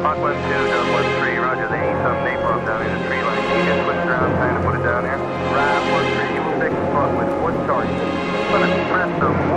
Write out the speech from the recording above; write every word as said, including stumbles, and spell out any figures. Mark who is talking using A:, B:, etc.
A: Hawk one two, Dove one three, roger, they need some napalm down in the tree line. Can you just switch around, kind of put it down here? Ram one three, you will take the spot with one target. Gonna press the